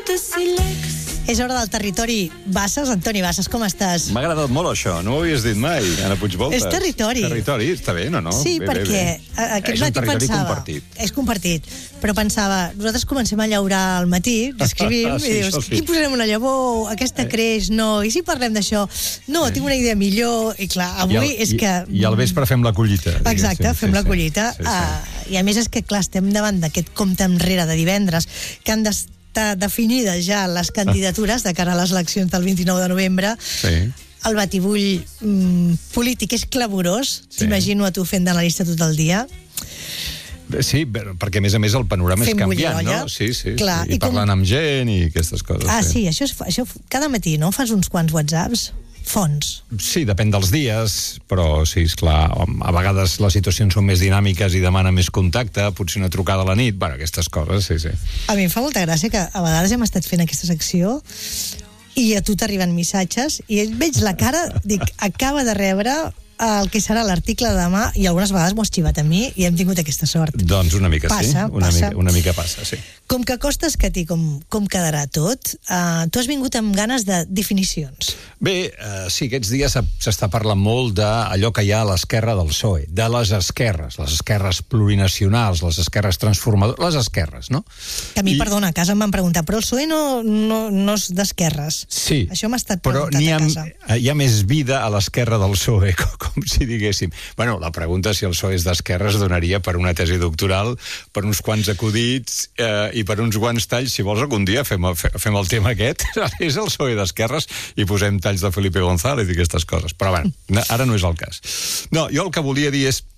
de sílex. És hora del territori Bassas. Antoni Bassas, com estàs? M'ha agradat molt això, no ho havies dit mai, Anna Puigvoltes. És territori. Territori, està bé, no? Sí, bé, perquè aquest matí pensava... És un territori compartit. És compartit, però pensava, nosaltres comencem a llaurar al matí, escrivim, sí, i dius, aquí posarem una llavor, aquesta creix, no, i si parlem d'això? No, tinc una idea millor, i clar, avui és que... I al vespre fem la collita. Exacte, fem la collita. I a més és que, clar, estem davant d'aquest compte enrere de divendres, que han d'estar definides ja les candidatures de cara a les eleccions del 29 de novembre. Sí. El batibull polític és clamorós. T'imagino a tu fent d'analista tot el dia. Sí, perquè a més el panorama és canviant, no? Sí. Clar, i parlant amb gent i aquestes coses. Sí, això cada matí, no? Fas uns quants whatsapps? Fons. Sí, depèn dels dies, però sí, esclar, a vegades les situacions són més dinàmiques i demanen més contacte, potser una trucada a la nit, bueno, aquestes coses, sí. A mi em fa molta gràcia que a vegades hem estat fent aquesta secció i a tu t'arriben missatges i veig la cara, dic, acaba de rebre el que serà l'article de demà, i algunes vegades m'ho has xivat a mi i hem tingut aquesta sort. Doncs una mica passa, sí, una mica passa, sí. Com que costa escatir com quedarà tot, tu has vingut amb ganes de definicions. Bé, sí, aquests dies s'està parlant molt d'allò que hi ha a l'esquerra del PSOE, de les esquerres plurinacionals, les esquerres transformadores, les esquerres, no? Que a mi, perdona, a casa em van preguntar, però el PSOE no és d'esquerres. Sí, això m'ha estat preguntat a casa. Hi ha més vida a l'esquerra del PSOE, com si diguéssim. Bueno, la pregunta si el PSOE és d'esquerres donaria per una tesi doctoral, per uns quants acudits i per uns quants talls. Si vols, algun dia fem el tema aquest. És el PSOE d'esquerres i posem talls de Felipe González i aquestes coses. Però bueno, ara no és el cas. No, jo el que volia dir és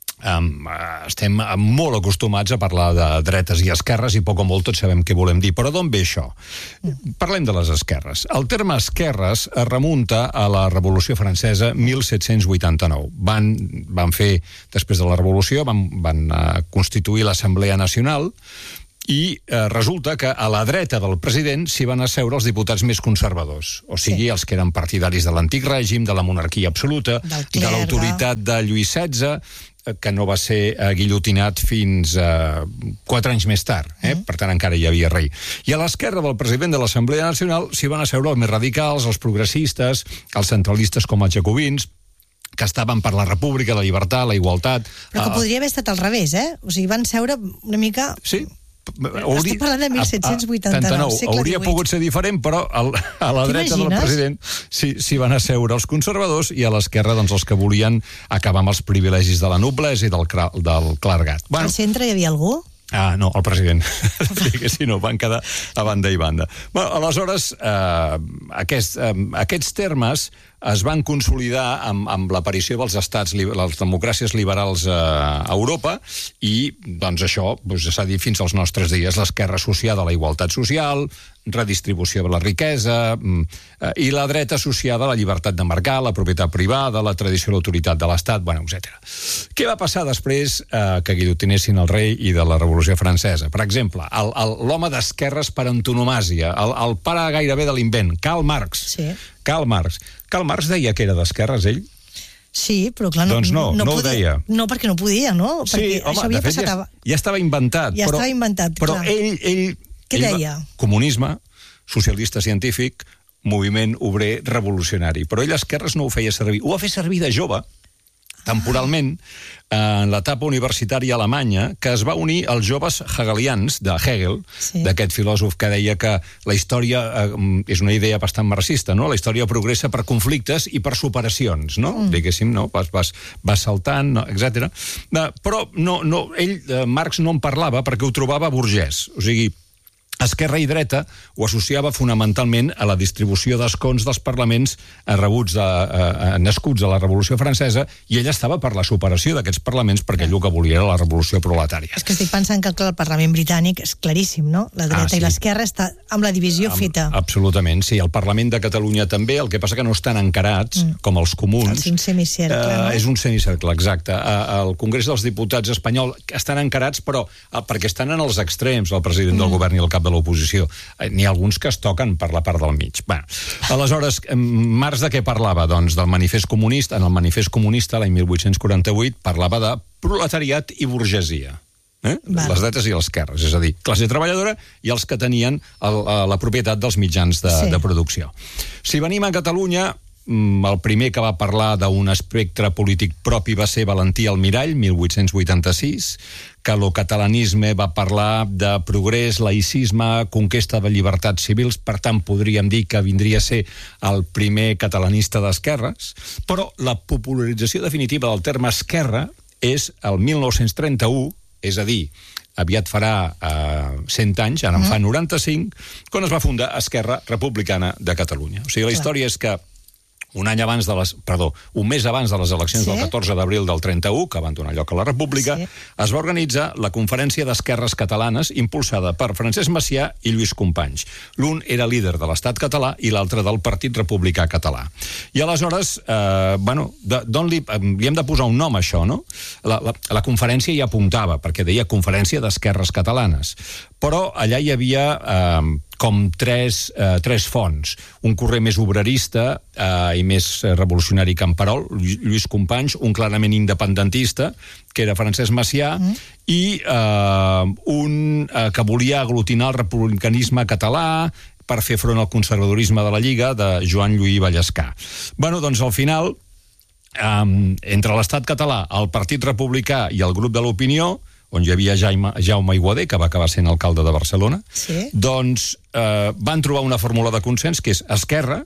estem molt acostumats a parlar de dretes i esquerres i poc o molt tots sabem què volem dir, però d'on ve això? Parlem de les esquerres. El terme esquerres es remunta a la Revolució Francesa 1789. Van fer, després de la Revolució, van constituir l'Assemblea Nacional i resulta que a la dreta del president s'hi van asseure els diputats més conservadors, o sigui, els que eren partidaris de l'antic règim, de la monarquia absoluta, de l'autoritat de Lluís XVI, que no va ser guillotinat fins 4 anys més tard, per tant encara hi havia rei. I a l'esquerra del president de l'Assemblea Nacional s'hi van asseure els més radicals, els progressistes, els centralistes com els jacobins, que estaven per la república, la llibertat, la igualtat... Però que podria haver estat al revés, O sigui, van seure una mica... Sí. Estic parlant de 1789, segle hauria pogut ser diferent, però a la dreta del president s'hi van asseure els conservadors i a l'esquerra doncs, els que volien acabar amb els privilegis de la noblesa i del clergat. Al centre hi havia algú? No, el president. Que si no, van quedar a banda i banda. Aleshores, aquests termes es van consolidar amb l'aparició dels estats, les democràcies liberals a Europa, i doncs això s'ha dit fins als nostres dies, l'esquerra associada a la igualtat social, redistribució de la riquesa, i la dreta associada a la llibertat de mercat, la propietat privada, la tradició i l'autoritat de l'Estat, etc. Què va passar després que guillotinessin el rei i de la Revolució Francesa? Per exemple, l'home d'esquerres per antonomàsia, el pare gairebé de l'invent, Karl Marx. Sí. Karl Marx deia que era d'esquerres, ell? Sí, però clar, doncs no ho deia. No, perquè no podia, no? Sí, home, de fet ja estava inventat. Ja estava inventat, però ell... Què deia? Comunisme, socialista científic, moviment obrer revolucionari. Però ell a esquerres no ho feia servir. Ho va fer servir de jove, temporalment, en l'etapa universitària alemanya, que es va unir als joves hegelians de Hegel, d'aquest filòsof que deia que la història és una idea bastant marxista, no? La història progressa per conflictes i per superacions, no? Diguéssim, no? Vas saltant, etc. Però Marx no en parlava perquè ho trobava burgès. O sigui, esquerra i dreta ho associava fonamentalment a la distribució d'escons dels parlaments nascuts a la Revolució Francesa, i ell estava per la superació d'aquests parlaments perquè ell el que volia era la revolució proletària. És que estic pensant que el Parlament britànic és claríssim, no? La dreta i l'esquerra està amb la divisió feta. Absolutament, sí. El Parlament de Catalunya també, el que passa que no estan encarats com els comuns. És un semicercle, no? És un semicercle, exacte. Al Congrés dels Diputats espanyol estan encarats, però perquè estan en els extrems, el president del govern i el cap de l'oposició. N'hi ha alguns que es toquen per la part del mig. Aleshores, Marx de què parlava? Doncs del manifest comunista. En el manifest comunista, l'any 1848, parlava de proletariat i burgesia. Les dretes i les esquerres, és a dir, classe treballadora i els que tenien la propietat dels mitjans de producció. Si venim a Catalunya, el primer que va parlar d'un espectre polític propi va ser Valentí Almirall, 1886, que el catalanisme va parlar de progrés, laïcisme, conquesta de llibertats civils, per tant podríem dir que vindria a ser el primer catalanista d'esquerres, però la popularització definitiva del terme esquerra és el 1931, és a dir, aviat farà 100 anys, ara en fa 95, quan es va fundar Esquerra Republicana de Catalunya. O sigui, la història és que un mes abans de les eleccions del 14 d'abril del 31, que van donar lloc a la República, es va organitzar la Conferència d'Esquerres Catalanes, impulsada per Francesc Macià i Lluís Companys. L'un era líder de l'Estat català i l'altre del Partit Republicà Català. I aleshores, li hem de posar un nom a això, no? La conferència hi apuntava, perquè deia Conferència d'Esquerres Catalanes. Però allà hi havia com tres fonts. Un corrent més obrerista i més revolucionari camperol, Lluís Companys, un clarament independentista, que era Francesc Macià, i un que volia aglutinar el republicanisme català per fer front al conservadorisme de la Lliga, de Joan Lluís Vallescà. Doncs al final, entre l'Estat català, el Partit Republicà i el grup de l'Opinió, on hi havia Jaume Aiguader, que va acabar sent alcalde de Barcelona, doncs van trobar una fórmula de consens que és Esquerra,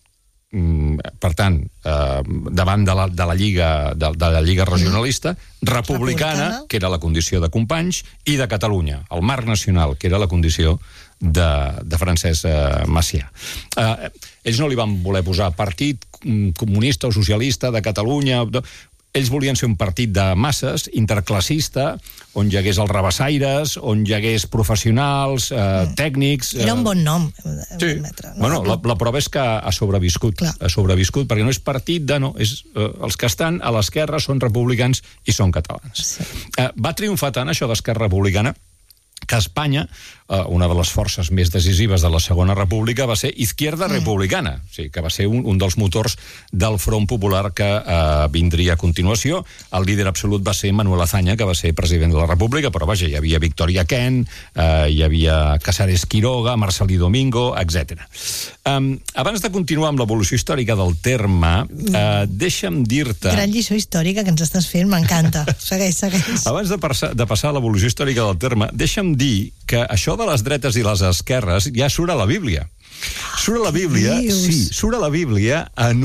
per tant, davant de la Lliga Regionalista, Republicana, que era la condició de Companys, i de Catalunya, el marc nacional, que era la condició de Francesc Macià. Ells no li van voler posar Partit Comunista o Socialista de Catalunya. Ells volien ser un partit de masses, interclassista, on hi hagués els rabassaires, on hi hagués professionals, tècnics... Era un bon nom. Sí. Bueno, la prova és que ha sobreviscut. Ha sobreviscut, perquè no és partit de... No, els que estan a l'esquerra són republicans i són catalans. Va triomfar tant això d'Esquerra Republicana que a Espanya, una de les forces més decisives de la Segona República va ser Izquierda Republicana, o sigui, que va ser un dels motors del Front Popular que vindria a continuació. El líder absolut va ser Manuel Azaña, que va ser president de la República, però vaja, hi havia Victoria Kent, hi havia Casares Quiroga, Marcelí Domingo, etc. Abans de continuar amb l'evolució històrica del terme, deixa'm dir-te... Gran lliçó històrica que ens estàs fent, m'encanta. Segueix. Abans de passar a l'evolució històrica del terme, deixa'm dir que això de les dretes i les esquerres ja surt a la Bíblia. Surt a la Bíblia, surt a la Bíblia en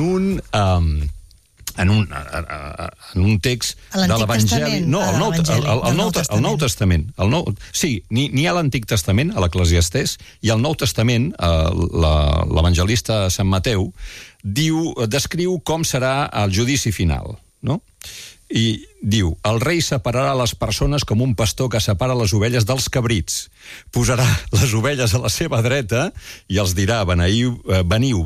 un text de l'Evangeli... No, el Nou Testament. Sí, n'hi ha a l'Antic Testament, a l'Eclesiastès, i al Nou Testament, l'evangelista Sant Mateu, descriu com serà el judici final, no? I diu, el rei separarà les persones com un pastor que separa les ovelles dels cabrits. Posarà les ovelles a la seva dreta i els dirà, veniu,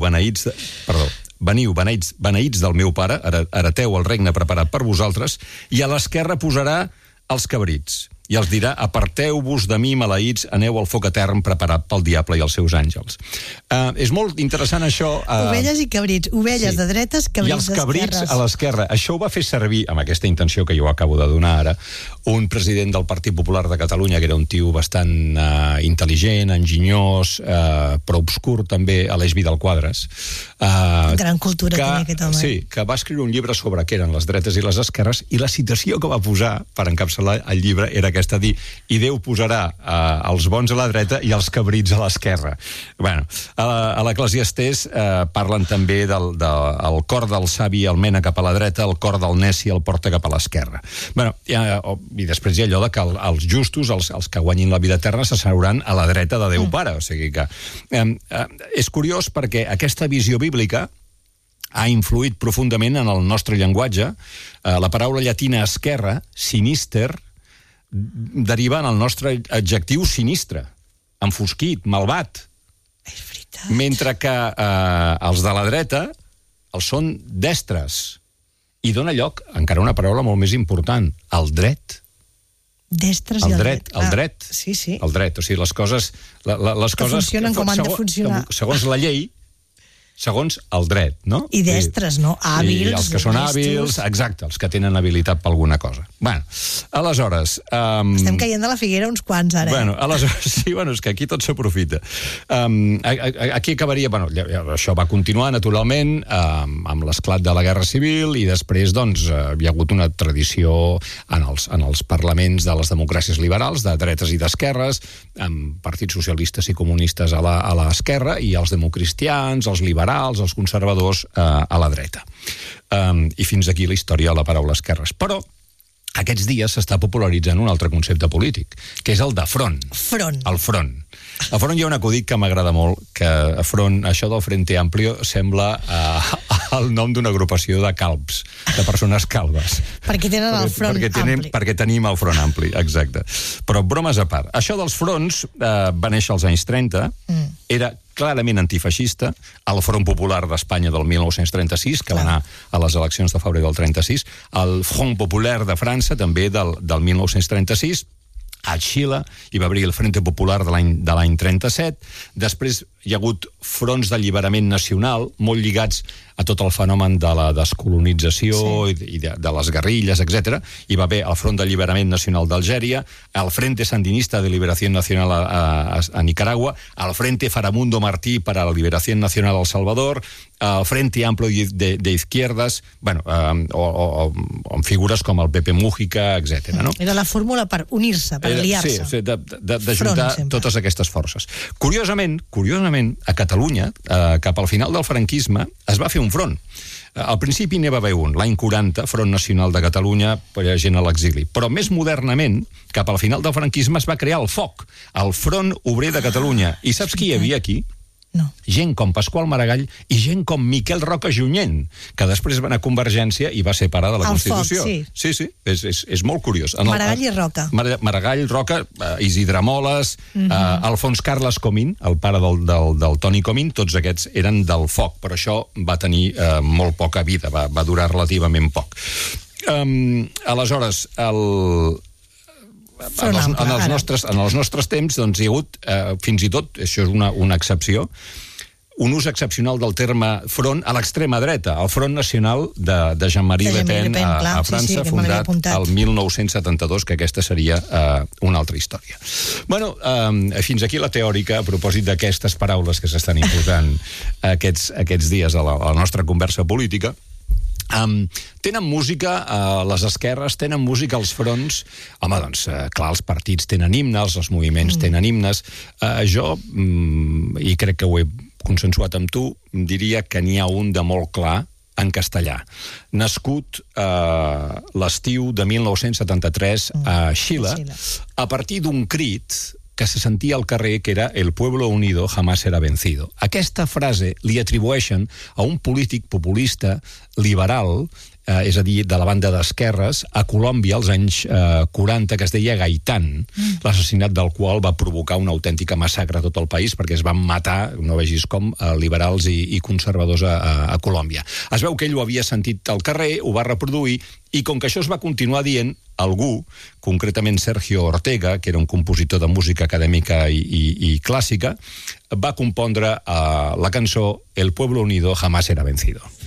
beneïts del meu pare, hereteu el regne preparat per vosaltres, i a l'esquerra posarà els cabrits. I els dirà, aparteu-vos de mi, maleïts, aneu al foc etern preparat pel diable i els seus àngels. És molt interessant això... Ovelles i cabrits. Ovelles de dretes, cabrits d'esquerres. I els cabrits a l'esquerra. Això ho va fer servir, amb aquesta intenció que jo acabo de donar ara, un president del Partit Popular de Catalunya, que era un tio bastant intel·ligent, enginyós, però obscur també, Aleix Vidal Quadras. Gran cultura tenia aquest home. Sí, que va escriure un llibre sobre què eren les dretes i les esquerres, i la citació que va posar per encapçalar el llibre era aquesta, dir, i Déu posarà els bons a la dreta i els cabrits a l'esquerra. Bueno, a l'Eclesiastès parlen també del cor del savi el mena cap a la dreta, el cor del neci el porta cap a l'esquerra. Bueno, i després hi ha allò de que els justos, els que guanyin la vida eterna, s'asseuran a la dreta de Déu Pare. O sigui que és curiós perquè aquesta visió bíblica ha influït profundament en el nostre llenguatge. La paraula llatina esquerra, sinister, deriva en el nostre adjectiu sinistre, enfosquit, malvat. És veritat. Mentre que els de la dreta els són destres. I dona lloc encara una paraula molt més important, el dret. Destres i el dret. El dret. Sí. El dret, o sigui, les coses... Que funcionen com han de funcionar. Segons la llei, segons el dret, no? I destres, no? Hàbils. I els que són hàbils, exacte, els que tenen habilitat per alguna cosa. Bueno, aleshores... Estem caient de la figuera uns quants, ara. Bueno, aleshores, sí, bueno, és que aquí tot s'aprofita. Aquí acabaria... Bueno, això va continuar, naturalment, amb l'esclat de la Guerra Civil, i després, doncs, hi ha hagut una tradició en els parlaments de les democràcies liberals, de dretes i d'esquerres, amb partits socialistes i comunistes a l'esquerra, i els democristians, els liberals, els conservadors a la dreta. I fins aquí la història de la paraula esquerres. Però aquests dies s'està popularitzant un altre concepte polític, que és el de front. Front. El front. A front hi ha un acudit que m'agrada molt, que a front, això del Frente Amplio sembla el nom d'una agrupació de calbs, de persones calbes. Perquè tenen el front ampli. Perquè tenim el front ampli, exacte. Però bromes a part. Això dels fronts va néixer als anys 30, era clarament antifeixista, el Front Popular d'Espanya del 1936, que va anar a les eleccions de febrer del 36, el Front Popular de França, també del 1936, a Xile hi va haver el Frente Popular de l'any 37, després hi ha hagut fronts d'alliberament nacional, molt lligats a tot el fenomen de la descolonització i de les guerrilles, etc. Hi va haver el Front d'Alliberament Nacional d'Algèria, el Frente Sandinista de Liberación Nacional a Nicaragua, el Frente Faramundo Martí para la Liberación Nacional al Salvador, el Frente Amplio de Izquierdas, bueno, o amb figures com el Pepe Mújica, etc. No? Era la fórmula per unir-se, per aliar-se. Sí, d'ajuntar totes aquestes forces. Curiosament, a Catalunya, cap al final del franquisme, es va fer un front. Al principi n'hi va haver un, l'any 40, Front Nacional de Catalunya per a gent a l'exili. Però més modernament, cap al final del franquisme, es va crear el FOC, el Front Obrer de Catalunya. I saps qui hi havia aquí? No. Gent com Pasqual Maragall i gent com Miquel Roca Junyent, que després va anar a Convergència i va ser pare de la Constitució. Sí, és molt curiós. Maragall i Roca. Maragall, Roca, Isidre Moles, Alfons Carles Comín, el pare del Toni Comín, tots aquests eren del FOC, però això va tenir molt poca vida, va durar relativament poc. Aleshores, en els nostres temps doncs, hi ha hagut, fins i tot, això és una excepció, un ús excepcional del terme front a l'extrema dreta, el Front Nacional de Jean-Marie Le Pen a França, fundat el 1972, que aquesta seria una altra història. Bueno, fins aquí la teòrica a propòsit d'aquestes paraules que s'estan imposant aquests dies a la nostra conversa política. Tenen música les esquerres, tenen música als fronts. Home, doncs, clar, els partits tenen himnes, els moviments tenen himnes. Jo, i crec que ho he consensuat amb tu, diria que n'hi ha un de molt clar en castellà. Nascut l'estiu de 1973 a Xile, a partir d'un crit que se sentia al carrer, que era "El pueblo unido jamás será vencido". Aquesta frase li atribueixen a un polític populista liberal, és a dir, de la banda d'esquerres, a Colòmbia als anys 40, que es deia Gaitán, l'assassinat del qual va provocar una autèntica massacre a tot el país, perquè es van matar, no vegis com, liberals i conservadors a Colòmbia. Es veu que ell ho havia sentit al carrer, ho va reproduir, i com que això es va continuar dient, algú, concretament Sergio Ortega, que era un compositor de música acadèmica i clàssica, va compondre la cançó "El pueblo unido jamás será vencido".